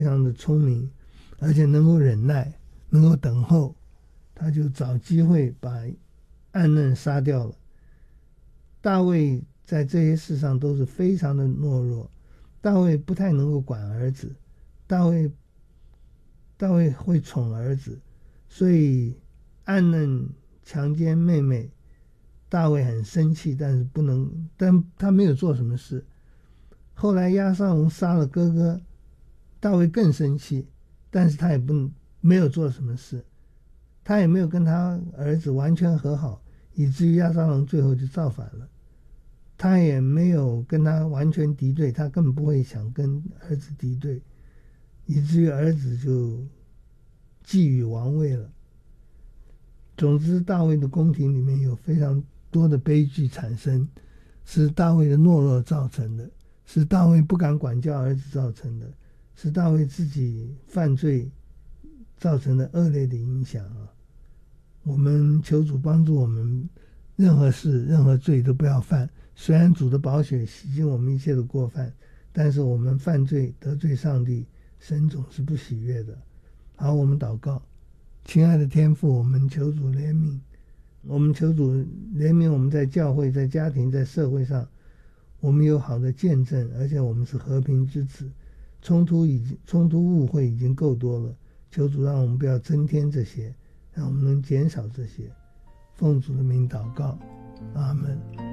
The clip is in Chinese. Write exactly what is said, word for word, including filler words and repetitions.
非常的聪明，而且能够忍耐，能够等候，他就找机会把暗嫩杀掉了。大卫在这些事上都是非常的懦弱，大卫不太能够管儿子，大卫大卫会宠儿子，所以暗嫩强奸妹妹，大卫很生气，但是不能，但他没有做什么事。后来押沙龙杀了哥哥，大卫更生气，但是他也不没有做什么事，他也没有跟他儿子完全和好，以至于押沙龙最后就造反了。他也没有跟他完全敌对，他根本不会想跟儿子敌对，以至于儿子就觊觎王位了。总之，大卫的宫廷里面有非常多的悲剧产生，是大卫的懦弱造成的，是大卫不敢管教儿子造成的，是大卫自己犯罪造成的恶劣的影响啊！我们求主帮助我们，任何事、任何罪都不要犯。虽然主的宝血洗净我们一切的过犯，但是我们犯罪得罪上帝，神总是不喜悦的。好，我们祷告。亲爱的天父，我们求主怜悯，我们求主怜悯我们在教会、在家庭、在社会上，我们有好的见证，而且我们是和平之子。冲突已经冲突误会已经够多了，求主让我们不要增添这些，让我们能减少这些。奉主的名祷告，阿们。